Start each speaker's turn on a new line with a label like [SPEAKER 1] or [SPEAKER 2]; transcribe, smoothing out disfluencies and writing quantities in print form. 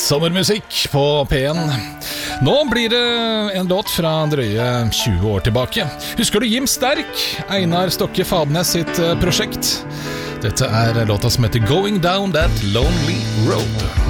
[SPEAKER 1] Sommermusikk på P1. Nå blir det en låt fra drøye 20 år tilbake. Husker du Jim Sterk? Einar Stokke Fadnes sitt prosjekt. Dette er låta som heter Going Down That Lonely Road.